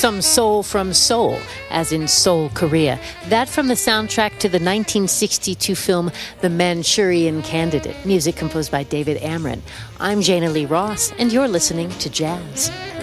some soul from Seoul, as in Seoul, Korea. That from the soundtrack to the 1962 film The Manchurian Candidate, music composed by David Amron. I'm Jana Lee Ross, and you're listening to Jazz.